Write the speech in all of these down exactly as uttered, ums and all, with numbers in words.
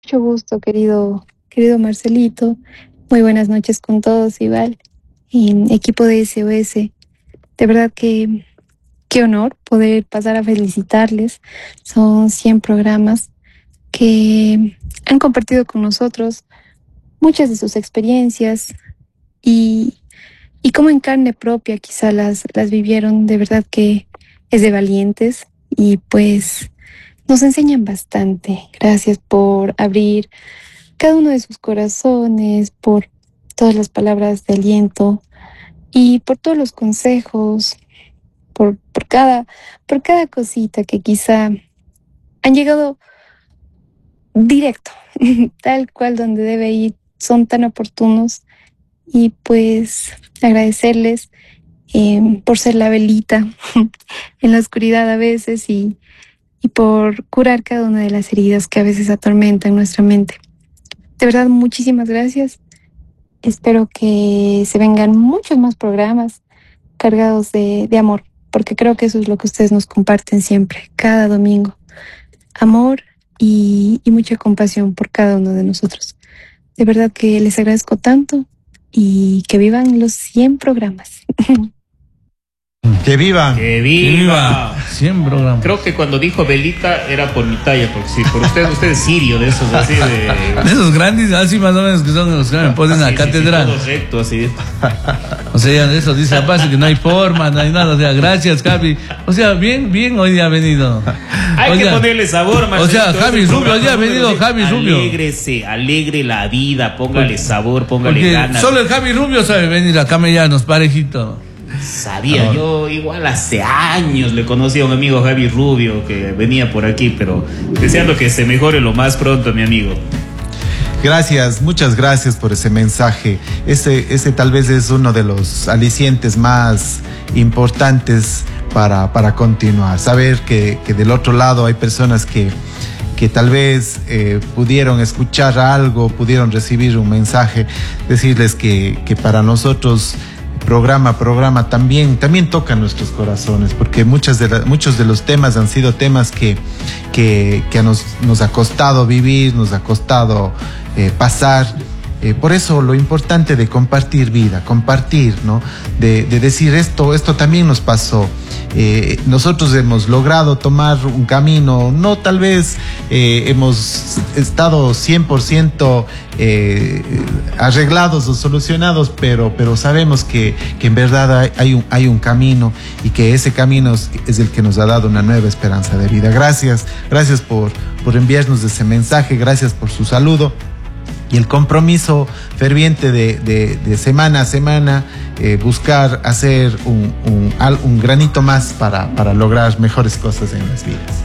Mucho gusto, querido, querido Marcelito. Muy buenas noches con todos, igual. En equipo de S O S. De verdad que qué honor poder pasar a felicitarles. Son cien programas que han compartido con nosotros muchas de sus experiencias y, y cómo en carne propia quizá las, las vivieron. De verdad que es de valientes y pues nos enseñan bastante. Gracias por abrir cada uno de sus corazones, por todas las palabras de aliento y por todos los consejos, por, por cada, por cada cosita que quizá han llegado directo, tal cual donde debe ir, son tan oportunos y pues agradecerles eh, por ser la velita en la oscuridad a veces y, y por curar cada una de las heridas que a veces atormentan nuestra mente. De verdad, muchísimas gracias. Espero que se vengan muchos más programas cargados de, de amor, porque creo que eso es lo que ustedes nos comparten siempre, cada domingo. Amor y, y mucha compasión por cada uno de nosotros. De verdad que les agradezco tanto y que vivan los cien programas. ¡Que viva! ¡Que viva! cien programas. Creo que cuando dijo Velita era por mi talla, porque sí, por usted, usted es sirio de esos, así de... De esos grandes, así más o menos que son los que me ponen en la sí, catedral. Sí, sí, todo recto, así. O sea, de eso dice aparte que no hay forma, no hay nada. O sea, gracias, Javi. O sea, bien, bien hoy día ha venido. Hay o que sea, ponerle sabor, Marcelito. O sea, Javi Rubio, hoy día ha venido Javi Rubio. Alégrese, alegre la vida, póngale sabor, póngale Porque ganas. solo el Javi Rubio sabe venir a camellarnos, parejito. Sabía, Ah. yo igual hace años le conocí a un amigo Javi Rubio que venía por aquí, pero deseando que se mejore lo más pronto, mi amigo. Gracias, muchas gracias por ese mensaje. Ese, ese tal vez es uno de los alicientes más importantes para, para continuar. Saber que, que del otro lado hay personas que, que tal vez eh, pudieron escuchar algo, pudieron recibir un mensaje, decirles que, que para nosotros programa programa también también toca nuestros corazones, porque muchas de la, muchos de los temas han sido temas que que, que nos, nos ha costado vivir, nos ha costado eh, pasar. Eh, por eso lo importante de compartir vida, compartir, ¿no? De, de decir esto, esto también nos pasó. Eh, nosotros hemos logrado tomar un camino, no tal vez eh, hemos estado cien por ciento eh, arreglados o solucionados, pero, pero sabemos que, que en verdad hay, hay, un, hay un camino y que ese camino es, es el que nos ha dado una nueva esperanza de vida. Gracias, gracias por, por enviarnos ese mensaje, gracias por su saludo. Y el compromiso ferviente de, de, de semana a semana, eh, buscar hacer un, un, un granito más para, para lograr mejores cosas en las vidas.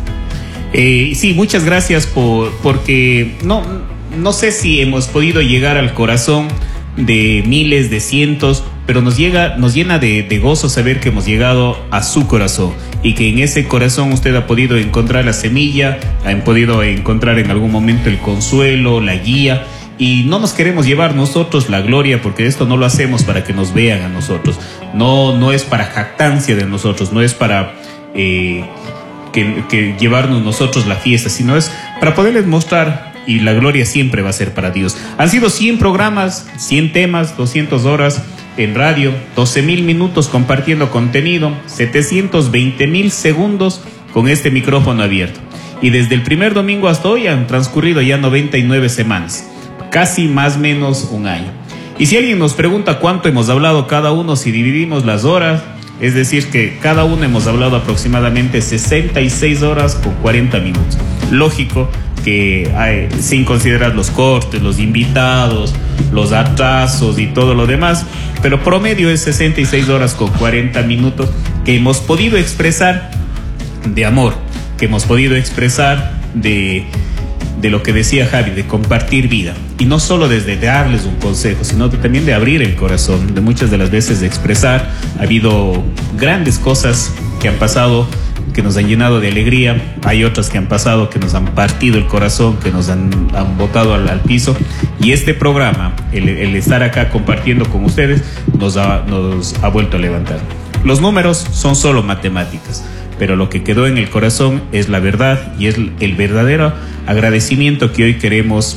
Eh, sí, muchas gracias por, porque no, no sé si hemos podido llegar al corazón de miles, de cientos, pero nos llega, nos llena de, de gozo saber que hemos llegado a su corazón y que en ese corazón usted ha podido encontrar la semilla, ha podido encontrar en algún momento el consuelo, la guía. Y no nos queremos llevar nosotros la gloria, porque esto no lo hacemos para que nos vean a nosotros. No, no es para jactancia de nosotros, no es para eh, que, que llevarnos nosotros la fiesta, sino es para poderles mostrar, y la gloria siempre va a ser para Dios. Han sido cien programas, cien temas, doscientas horas en radio, doce mil minutos compartiendo contenido, setecientos veinte mil segundos con este micrófono abierto. Y desde el primer domingo hasta hoy han transcurrido ya noventa y nueve semanas. Casi más o menos un año. Y si alguien nos pregunta cuánto hemos hablado cada uno, si dividimos las horas, es decir que cada uno hemos hablado aproximadamente sesenta y seis horas con cuarenta minutos. Lógico que hay, sin considerar los cortes, los invitados, los atrasos y todo lo demás, pero promedio es sesenta y seis horas con cuarenta minutos que hemos podido expresar de amor, que hemos podido expresar de... de lo que decía Javi, de compartir vida. Y no solo desde darles un consejo, sino de, también de abrir el corazón, de muchas de las veces de expresar. Ha habido grandes cosas que han pasado, que nos han llenado de alegría. Hay otras que han pasado, que nos han partido el corazón, que nos han, han botado al, al piso. Y este programa, el, el estar acá compartiendo con ustedes, nos ha, nos ha vuelto a levantar. Los números son solo matemáticas, pero lo que quedó en el corazón es la verdad y es el verdadero agradecimiento que hoy queremos